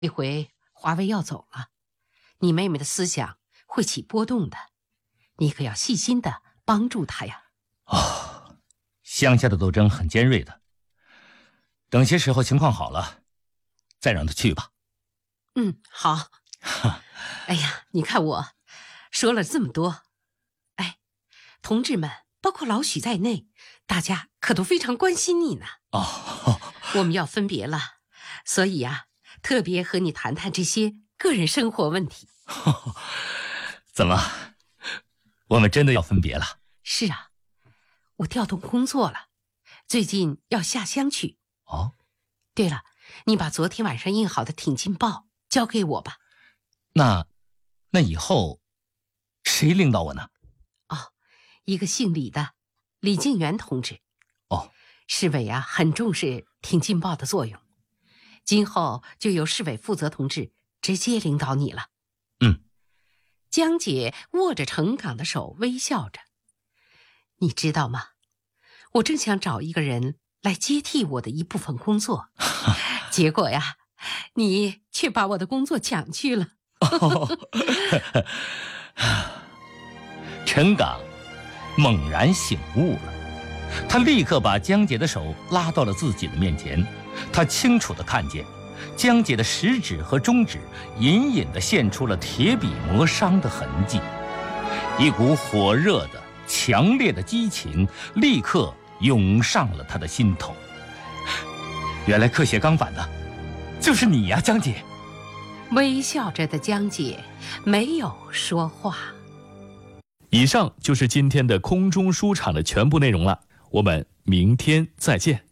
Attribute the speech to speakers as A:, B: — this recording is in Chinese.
A: 这回华为要走了，你妹妹的思想会起波动的，你可要细心的帮助她呀。
B: 哦，乡下的斗争很尖锐的，等些时候情况好了，再让她去吧。
A: 好。哎呀，你看我说了这么多，哎，同志们，包括老许在内，大家可都非常关心你呢。我们要分别了，所以啊，特别和你谈谈这些个人生活问题。
B: 怎么，我们真的要分别了？
A: 是啊，我调动工作了，最近要下乡去。
B: 哦，
A: 对了，你把昨天晚上印好的挺进报交给我吧。
B: 那以后谁领导我呢？
A: 一个姓李的李敬元同志。市委啊很重视挺进报的作用，今后就由市委负责同志直接领导你了。江姐握着程岗的手微笑着。你知道吗？我正想找一个人来接替我的一部分工作，结果呀，你却把我的工作抢去了。
B: 陈岗猛然醒悟了，他立刻把江姐的手拉到了自己的面前。他清楚地看见江姐的食指和中指隐隐地现出了铁笔磨伤的痕迹，一股火热的强烈的激情立刻涌上了他的心头。原来刻写钢板的就是你呀，江姐。
A: 微笑着的江姐没有说话。
C: 以上就是今天的空中书场的全部内容了，我们明天再见。